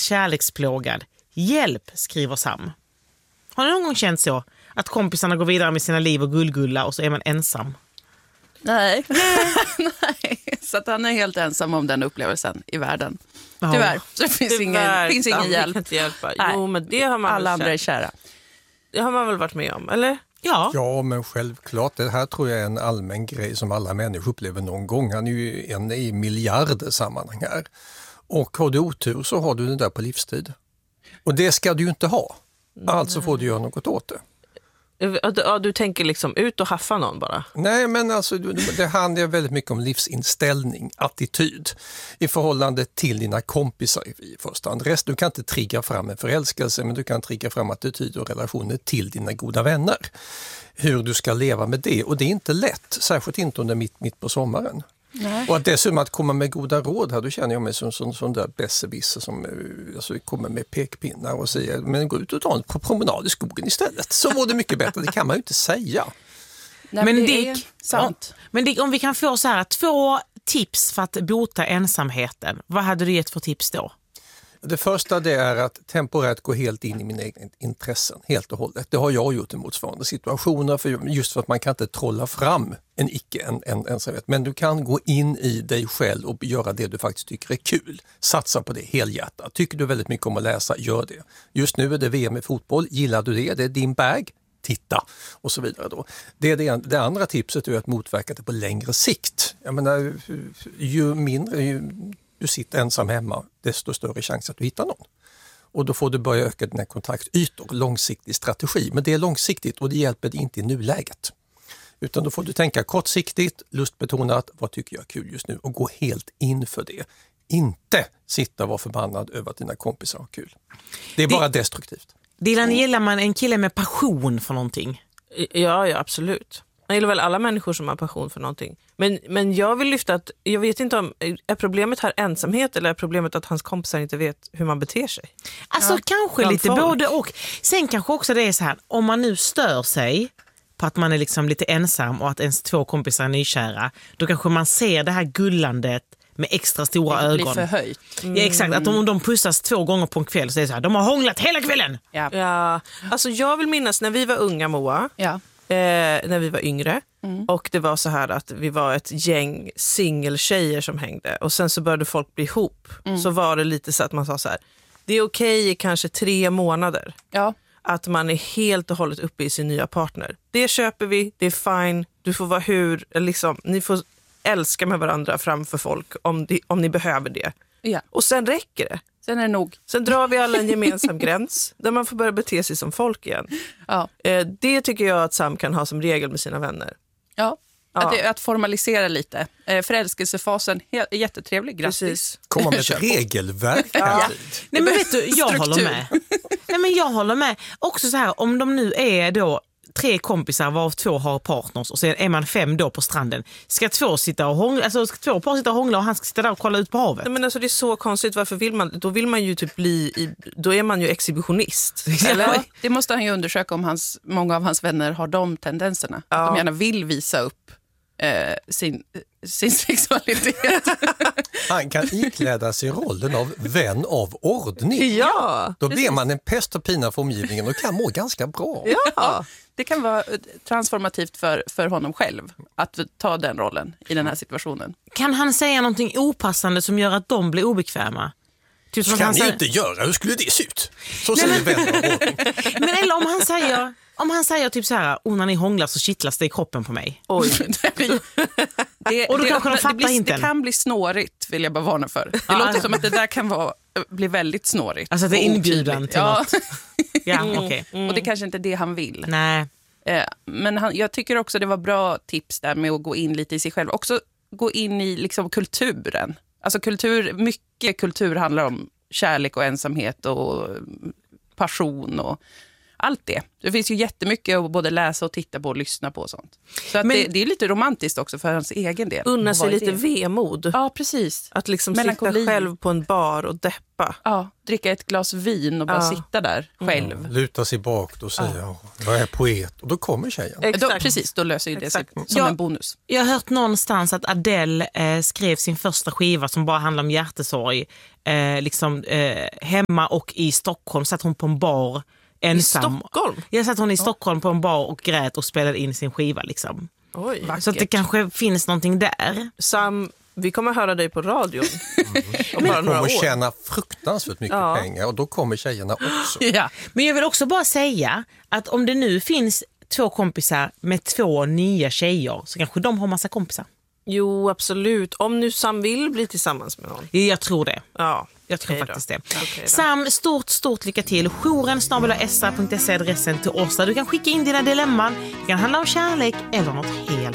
kärleksplågad. Hjälp, skriver Sam. Har ni någon gång känt så? Att kompisarna går vidare med sina liv och gullgulla och så är man ensam? Nej. Nej. Så att han är helt ensam om den upplevelsen i världen. Tyvärr. Så det finns ingen hjälp. Jo, men det har man alla andra är kära. Det har man väl varit med om, eller? Ja, men självklart. Det här tror jag är en allmän grej som alla människor upplever någon gång. Han är ju en i miljarder sammanhang här. Och har du otur så har du den där på livstid. Och det ska du ju inte ha. Alltså får du göra något åt det. Ja, du tänker liksom ut och haffa någon bara? Nej, men alltså, det handlar väldigt mycket om livsinställning, attityd i förhållande till dina kompisar i första hand. Du kan inte trigga fram en förälskelse, men du kan trigga fram attityd och relationer till dina goda vänner. Hur du ska leva med det, och det är inte lätt, särskilt inte under mitt på sommaren. Nej. Och att dessutom att komma med goda råd här, då känner jag mig som sån där besserwisser som alltså, kommer med pekpinnar och säger, men gå ut och ta en promenad i skogen istället. Så var det mycket bättre, det kan man ju inte säga. Nej, men det är sant. Men Dick, om vi kan få så här 2 tips för att bota ensamheten, vad hade du gett för tips då? Det första det är att temporärt gå helt in i mina egna intressen, helt och hållet. Det har jag gjort i motsvarande situationer, just för att man kan inte trolla fram en ensamhet. Men du kan gå in i dig själv och göra det du faktiskt tycker är kul. Satsa på det helhjärtat. Tycker du väldigt mycket om att läsa, gör det. Just nu är det VM i fotboll. Gillar du det? Det är din bag. Titta och så vidare då. Det andra tipset är att motverka det på längre sikt. Jag menar, ju mindre du sitter ensam hemma, desto större chans att du hittar någon. Och då får du börja öka dina kontaktytor, långsiktig strategi. Men det är långsiktigt och det hjälper dig inte i nuläget. Utan då får du tänka kortsiktigt, lustbetonat, vad tycker jag är kul just nu? Och gå helt in för det. Inte sitta och vara förbannad över att dina kompisar har kul. Det är bara destruktivt. Dilan, gillar man en kille med passion för någonting? Ja, absolut. Jag gillar väl alla människor som har passion för någonting. Men jag vill lyfta att, jag vet inte om, är problemet här ensamhet eller är problemet att hans kompisar inte vet hur man beter sig? Alltså kanske lite både och. Sen kanske också det är så här, om man nu stör sig på att man är liksom lite ensam och att ens 2 kompisar är nykära, då kanske man ser det här gullandet med extra stora ögon. Det blir förhöjt. Ja, exakt. Att om de pussas 2 gånger på en kväll så är det så här, de har hånglat hela kvällen. Ja. Alltså jag vill minnas när vi var unga, Moa. Ja. När vi var yngre. Och det var så här att vi var ett gäng singeltjejer som hängde. Och sen så började folk bli ihop. Så var det lite så att man sa så här, det är okej i kanske 3 månader. Ja. Att man är helt och hållet uppe i sin nya partner. Det köper vi, det är fine. Du får vara liksom, ni får älska med varandra framför folk om ni behöver det. Ja. Och sen räcker det. Sen är det nog. Sen drar vi alla en gemensam gräns där man får börja bete sig som folk igen. Ja. Det tycker jag att Sam kan ha som regel med sina vänner. Ja, att formalisera lite. Förälskelsefasen, jättetrevlig, grattis. Precis. Komma med ett regelverk här. Nej, men vet du, jag håller med. Nej, men jag håller med. Också så här, om de nu är då 3 kompisar varav 2 har partners och sen är man 5 då på stranden. Ska 2 sitta och hångla, alltså ska 2 par sitta och hångla och han ska sitta där och kolla ut på havet? Nej, men alltså det är så konstigt, varför vill man, då vill man ju typ då är man ju exhibitionist. Eller? Ja, det måste han ju undersöka om många av hans vänner har de tendenserna. Ja. Att de gärna vill visa upp sin sexualitet. Han kan ikläda sig rollen av vän av ordning. Ja, då blir man en pest och pina för omgivningen och kan må ganska bra. Ja, det kan vara transformativt för honom själv att ta den rollen i den här situationen. Kan han säga någonting opassande som gör att de blir obekväma? Typ som kan ni inte göra, hur skulle det se ut? Så säger vän av ordning. Men eller om han säger typ så här, när ni hånglar så kittlas det i kroppen på mig. Oj. Och då kanske de fattar inte. Det kan bli snårigt, vill jag bara varna för. Det låter som att det där kan bli väldigt snårigt. Alltså det är inbjudan till något. Ja, okay. Och det kanske inte är det han vill. Nej. Men jag tycker också det var bra tips där med att gå in lite i sig själv. Också gå in i liksom kulturen. Alltså mycket kultur handlar om kärlek och ensamhet och passion och allt det. Det finns ju jättemycket att både läsa och titta på och lyssna på och sånt. Så att det är lite romantiskt också för hans egen del. Unna sig lite vemod. Ja, precis. Att liksom sitta själv på en bar och deppa. Ja, dricka ett glas vin och bara sitta där själv. Luta sig bak och säga, jag är poet. Och då kommer tjejen. Precis, då löser ju det sig som en bonus. Jag har hört någonstans att Adele skrev sin första skiva som bara handlar om hjärtesorg. Hemma och i Stockholm satt hon på en bar ensam. I Stockholm? Jag satt hon i Stockholm på en bar och grät och spelade in sin skiva. Liksom. Oj, så att det kanske finns någonting där. Sam, vi kommer höra dig på radion. Om bara några år. Tjäna fruktansvärt mycket pengar och då kommer tjejerna också. Ja. Men jag vill också bara säga att om det nu finns 2 kompisar med 2 nya tjejer så kanske de har massa kompisar. Jo, absolut. Om nu Sam vill bli tillsammans med någon. Jag tror det. Ja. Jag tror faktiskt det. Okay, Sam, stort lycka till. jouren@sr.se adressen till oss. Du kan skicka in dina dilemman. Det kan handla om kärlek eller något helt